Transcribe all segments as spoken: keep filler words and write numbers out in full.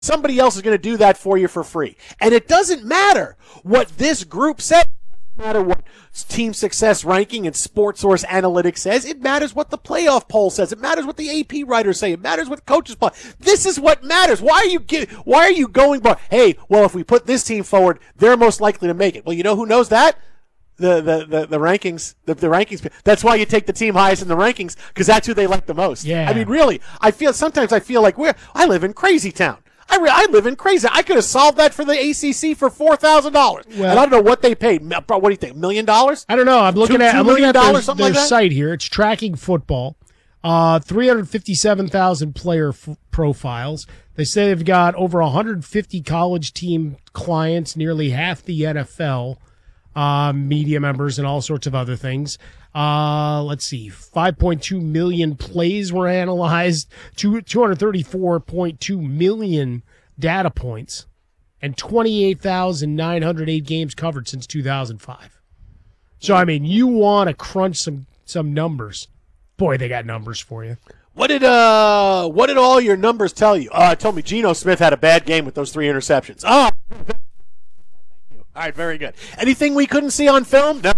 Somebody else is going to do that for you for free. And it doesn't matter what this group said. It doesn't matter what Team Success Ranking and Sports Source Analytics says. It matters what the playoff poll says. It matters what the A P writers say. It matters what coaches play. This is what matters. Why are you get, Why are you going by, hey, well, if we put this team forward, they're most likely to make it. Well, you know who knows that? The, the, the, the rankings, the, the rankings. That's why you take the team highest in the rankings, because that's who they like the most. Yeah. I mean, really, I feel, sometimes I feel like we're, I live in crazy town. I, re- I live in crazy. I could have solved that for the A C C for four thousand dollars. Well, and I don't know what they paid. What do you think? A million dollars? I don't know. I'm looking two, at, two I'm looking at their, something their like that? site here. It's tracking football. Uh, three hundred fifty-seven thousand player f- profiles. They say they've got over one hundred fifty college team clients, nearly half the N F L, uh, media members, and all sorts of other things. Uh, let's see, five point two million plays were analyzed, two, 234 point two million data points, and twenty-eight thousand nine hundred eight games covered since two thousand five. So, I mean, you want to crunch some, some numbers. Boy, they got numbers for you. What did uh what did all your numbers tell you? Uh, it told me Geno Smith had a bad game with those three interceptions. Oh, all right, very good. Anything we couldn't see on film? No.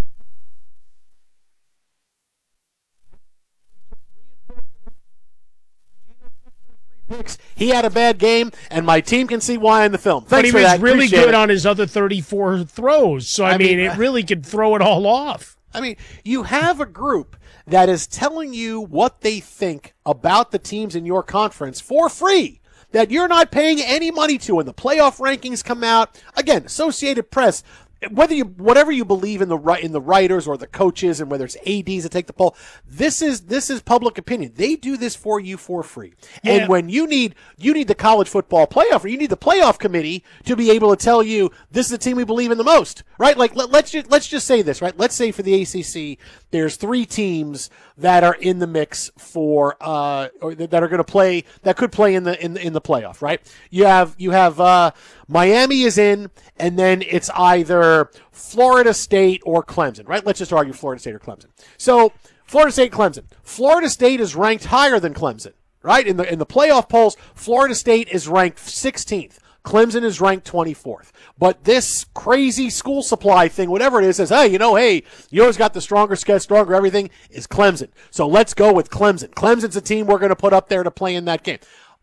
He had a bad game, and my team can see why in the film. Thanks but he for was that. really Appreciate good it. on his other thirty-four throws. So, I, I mean, mean, it really could throw it all off. I mean, you have a group that is telling you what they think about the teams in your conference for free, that you're not paying any money to. When the playoff rankings come out, again, Associated Press, whether you whatever you believe in the in the writers or the coaches, and whether it's A Ds that take the poll, this is this is public opinion. They do this for you for free. Yeah. And when you need you need the college football playoff, or you need the playoff committee to be able to tell you this is the team we believe in the most, right? Like let, let's just, let's just say this, right? Let's say for the A C C, there's three teams that are in the mix for uh or that are going to play that could play in the in the, in the playoff, right? You have you have uh Miami is in, and then it's either Florida State or Clemson, right? Let's just argue Florida State or Clemson. So Florida State, Clemson. Florida State is ranked higher than Clemson, right? In the in the playoff polls, Florida State is ranked sixteenth. Clemson is ranked twenty-fourth. But this crazy school supply thing, whatever it is, says, hey, you know, hey, you always got the stronger schedule, stronger everything, is Clemson. So let's go with Clemson. Clemson's a team we're going to put up there to play in that game.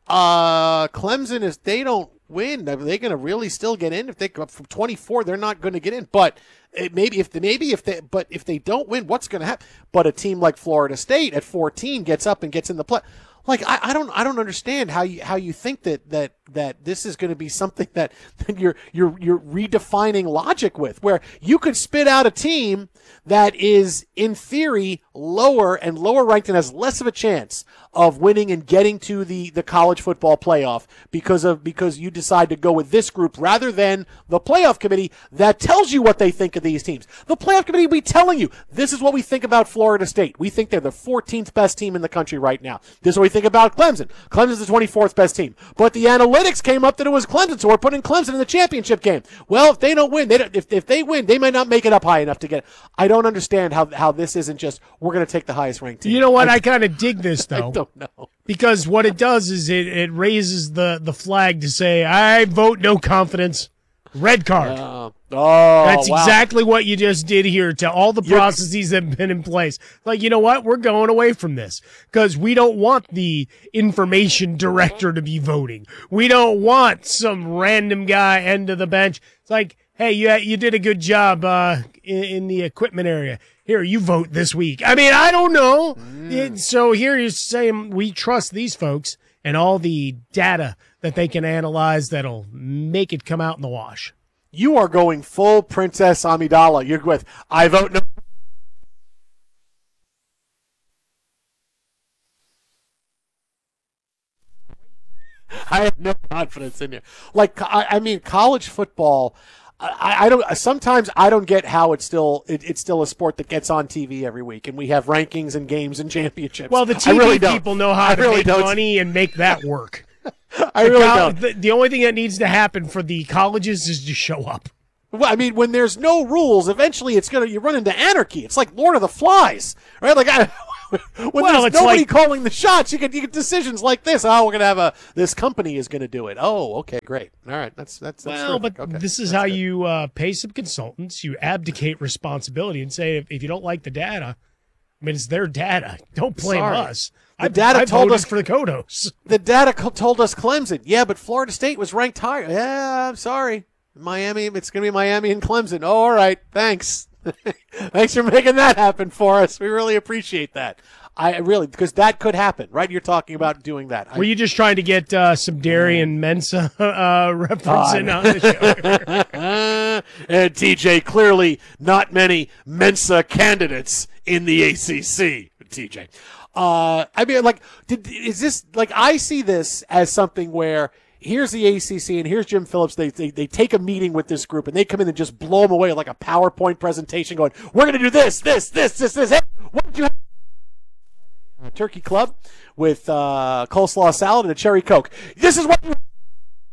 Uh, Clemson, is they don't win, are they going to really still get in? If they go up from twenty-four, they're not going to get in. But it, maybe if they, maybe if they, but if they don't win, what's going to happen? But a team like Florida State at fourteen gets up and gets in the play. Like I, I don't I don't understand how you how you think that that that this is going to be something that, that you're you're you're redefining logic with, where you could spit out a team that is in theory lower and lower ranked and has less of a chance of winning and getting to the, the college football playoff because of because you decide to go with this group rather than the playoff committee that tells you what they think of these teams. The playoff committee will be telling you, this is what we think about Florida State. We think they're the fourteenth best team in the country right now. This is what we think about Clemson. Clemson's the twenty-fourth best team. But the analytics came up that it was Clemson, so we're putting Clemson in the championship game. Well, if they don't win, they don't, if, if they win, they might not make it up high enough to get. I don't understand how, how this isn't just, we're going to take the highest ranked team. You know what? I, I, I kind of dig this, though. I don't know. Because what it does is it, it raises the, the flag to say, I vote no confidence, red card. Uh, oh, That's wow. exactly what you just did here to all the processes that have been in place. Like, you know what? We're going away from this because we don't want the information director to be voting. We don't want some random guy end of the bench. It's like, hey, you you did a good job uh, in, in the equipment area. Here, you vote this week. I mean, I don't know. Mm. It, so here you're saying we trust these folks and all the data that they can analyze that'll make it come out in the wash. You are going full Princess Amidala. You're with, I vote no. I have no confidence in you. Like, I, I mean, college football, I, I don't, sometimes I don't get how it's still, it, it's still a sport that gets on T V every week and we have rankings and games and championships. Well, the T V really people know how I to really make don't. money and make that work. I The really col- don't. The, the only thing that needs to happen for the colleges is to show up. Well, I mean, when there's no rules, eventually it's gonna you run into anarchy. It's like Lord of the Flies, right? Like, I, when Well, there's it's nobody like- calling the shots, you get, you get decisions like this. Oh, we're going to have a, this company is going to do it. Oh, okay, great. All right. That's, that's, that's Well, terrific. but Okay. this is That's how good. you uh, pay some consultants. You abdicate responsibility and say, if, if you don't like the data, I mean, it's their data. Don't blame Sorry. us. The I, data I told voted us- for the Kodos. The data co- told us Clemson. Yeah, but Florida State was ranked higher. Yeah, I'm sorry. Miami, it's going to be Miami and Clemson. Oh, all right. Thanks. Thanks for making that happen for us. We really appreciate that. I really, because that could happen, right? You're talking about doing that. I- Were you just trying to get uh, some Darian Mensa uh, reference in on the show? and T J, clearly not many Mensa candidates in the A C C, T J. Uh, I mean, like, did, is this, like, I see this as something where here's the A C C and here's Jim Phillips. They, they, they take a meeting with this group and they come in and just blow them away like a PowerPoint presentation going, we're going to do this, this, this, this, this. Hey, what did you have? A turkey club with uh, coleslaw salad and a cherry Coke. This is what you